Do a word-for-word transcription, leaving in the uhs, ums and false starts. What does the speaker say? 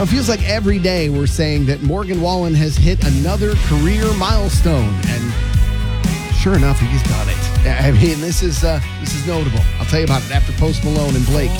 It feels like every day we're saying that Morgan Wallen has hit another career milestone, and sure enough, he's done it. I mean, this is uh, this is notable. I'll tell you about it after Post Malone and Blake.